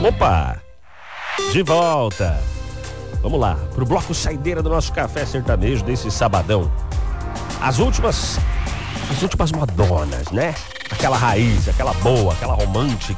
Opa! De volta! Vamos lá, pro bloco saideira do nosso café sertanejo desse sabadão. As últimas modonas, né? Aquela raiz, aquela boa, aquela romântica.